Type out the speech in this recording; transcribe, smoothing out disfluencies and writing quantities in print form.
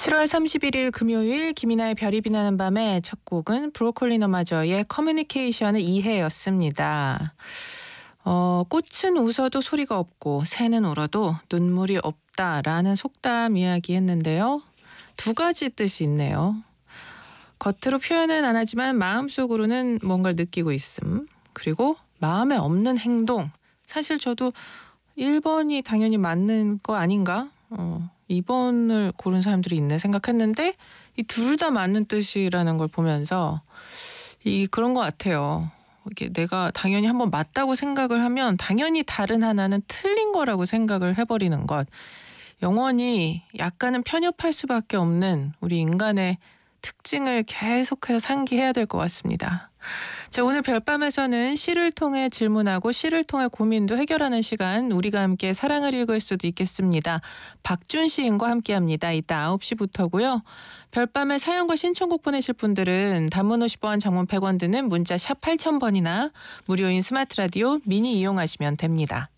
7월 31일 금요일 김이나의 별이 빛나는 밤의 첫 곡은 브로콜리 너마저의 커뮤니케이션의 이해였습니다. 꽃은 웃어도 소리가 없고 새는 울어도 눈물이 없다라는 속담 이야기했는데요. 두 가지 뜻이 있네요. 겉으로 표현은 안 하지만 마음속으로는 뭔가를 느끼고 있음. 그리고 마음에 없는 행동. 사실 저도 1번이 당연히 맞는 거 아닌가? 2번을 고른 사람들이 있네 생각했는데 이 둘 다 맞는 뜻이라는 걸 보면서 그런 것 같아요. 이게 내가 당연히 한번 맞다고 생각을 하면 당연히 다른 하나는 틀린 거라고 생각을 해버리는 것. 영원히 약간은 편협할 수밖에 없는 우리 인간의 특징을 계속해서 상기해야 될 것 같습니다. 자, 오늘 별밤에서는 시를 통해 질문하고 시를 통해 고민도 해결하는 시간, 우리가 함께 사랑을 읽을 수도 있겠습니다. 박준 시인과 함께합니다. 이따 9시부터고요. 별밤에 사연과 신청곡 보내실 분들은 단문 50원, 장문 100원 드는 문자 샵 8000번이나 무료인 스마트 라디오 미니 이용하시면 됩니다.